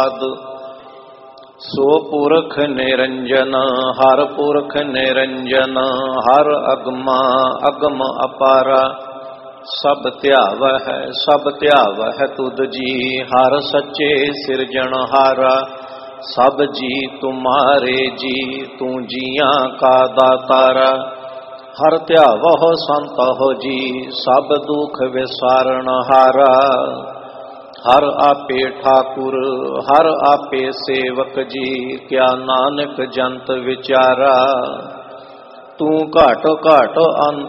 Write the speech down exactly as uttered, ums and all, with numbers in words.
ਸੋ ਪੁਰਖ ਨਿਰੰਜਨ ਹਰ ਪੁਰਖ ਨਿਰੰਜਨ ਹਰ ਅਗਮਾ ਅਗਮ ਅਪਾਰਾ ਸਭ ਧਿਆਵਹਿ ਸਭ ਧਿਆਵਹਿ ਤੁਧ ਜੀ ਹਰ ਸੱਚੇ ਸਿਰਜਣਹਾਰਾ ਸਭ ਜੀ ਤੁਮਾਰੇ ਜੀ ਤੂੰ ਜੀਆਂ ਕਾ ਦਾਤਾਰਾ ਹਰ ਧਿਆਵਹੁ ਸੰਤਹੁ ਜੀ ਸਭ ਦੁਖ ਵਿਸਾਰਣਹਾਰਾ ਹਰ ਆਪੇ ਠਾਕੁਰ ਹਰ ਆਪੇ ਸੇਵਕ ਜੀ ਕਿਆ ਨਾਨਕ ਜੰਤ ਵਿਚਾਰਾ ਤੂੰ ਘਾਟ ਘਾਟ ਅੰਤ